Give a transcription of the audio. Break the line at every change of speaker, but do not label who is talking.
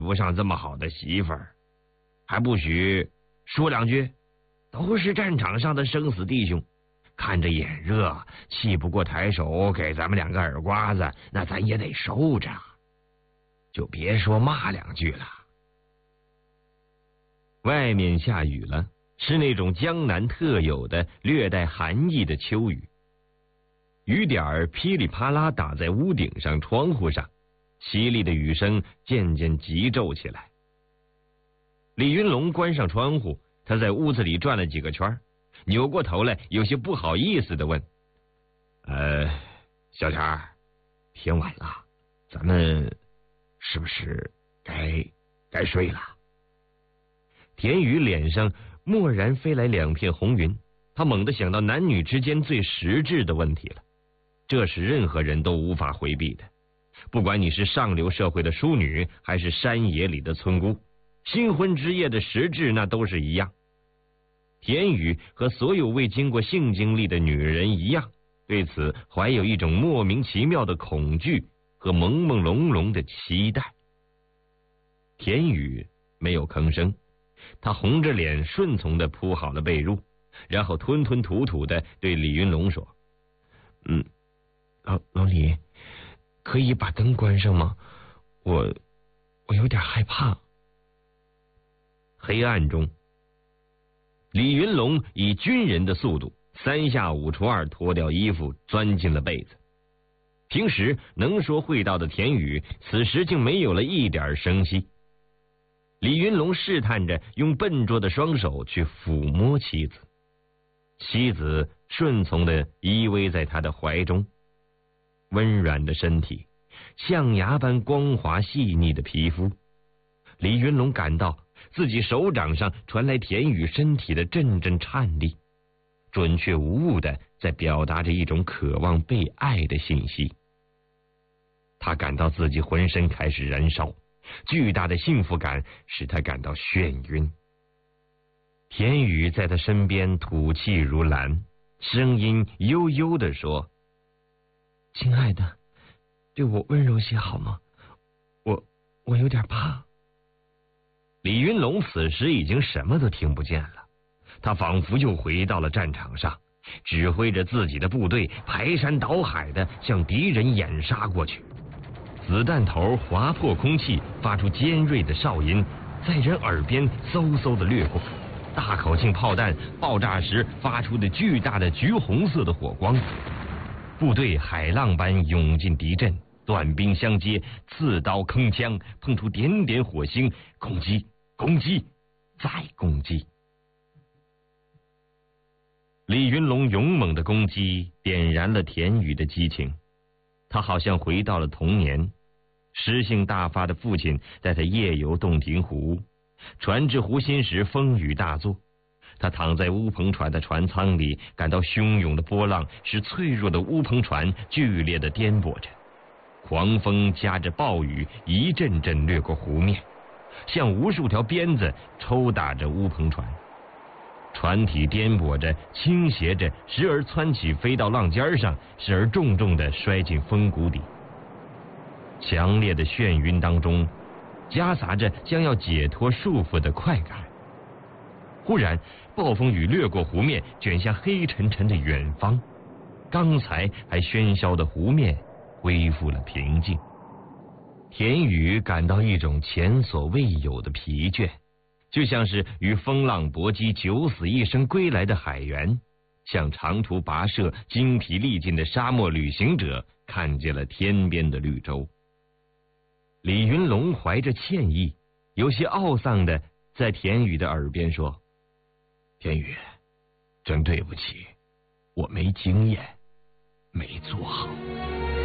不上这么好的媳妇儿，还不许说两句。都是战场上的生死弟兄，看着眼热，气不过抬手给咱们2个耳刮子，那咱也得收着，就别说骂2句了。外面下雨了，是那种江南特有的略带寒意的秋雨，雨点儿噼里啪啦打在屋顶上、窗户上，淅沥的雨声渐渐急骤起来。李云龙关上窗户，他在屋子里转了几个圈，扭过头来，有些不好意思地问：“小田儿，天晚了，咱们是不是该睡了？”田宇脸上蓦然飞来2片红云，他猛地想到男女之间最实质的问题了，这是任何人都无法回避的。不管你是上流社会的淑女，还是山野里的村姑，新婚之夜的实质那都是一样。田宇和所有未经过性经历的女人一样，对此怀有一种莫名其妙的恐惧和朦朦胧胧的期待。田宇没有吭声，他红着脸顺从地铺好了被褥，然后吞吞吐吐地对李云龙说：“老李，可以把灯关上吗？我有点害怕。”黑暗中，李云龙以军人的速度3下5除2脱掉衣服，钻进了被子。平时能说会道的田宇，此时竟没有了一点声息。李云龙试探着用笨拙的双手去抚摸妻子，妻子顺从地依偎在他的怀中，温软的身体，象牙般光滑细腻的皮肤。李云龙感到自己手掌上传来田宇身体的阵阵颤栗，准确无误地在表达着一种渴望被爱的信息。他感到自己浑身开始燃烧，巨大的幸福感使他感到眩晕。田宇在他身边吐气如兰，声音悠悠地说：“亲爱的，对我温柔些好吗？我有点怕。”李云龙此时已经什么都听不见了，他仿佛又回到了战场上，指挥着自己的部队排山倒海地向敌人掩杀过去。子弹头划破空气，发出尖锐的哨音，在人耳边嗖嗖地掠过。大口径炮弹爆炸时发出的巨大的橘红色的火光，部队海浪般涌进敌阵，短兵相接，刺刀铿锵，碰出点点火星，攻击，攻击，再攻击。李云龙勇猛的攻击点燃了田宇的激情，他好像回到了童年。诗性大发的父亲带他夜游洞庭湖，船至湖心时风雨大作，他躺在乌篷船的船舱里，感到汹涌的波浪使脆弱的乌篷船剧烈地颠簸着，狂风夹着暴雨一阵阵掠过湖面，像无数条鞭子抽打着乌篷船，船体颠簸着，倾斜着，时而窜起飞到浪尖上，时而重重地摔进风谷底。强烈的眩晕当中，夹杂着将要解脱束缚的快感。忽然，暴风雨掠过湖面，卷向黑沉沉的远方。刚才还喧嚣的湖面恢复了平静。田宇感到一种前所未有的疲倦，就像是与风浪搏击九死一生归来的海员，像长途跋涉精疲力尽的沙漠旅行者看见了天边的绿洲。李云龙怀着歉意，有些懊丧的在田宇的耳边说：“田宇，真对不起，我没经验，没做好。”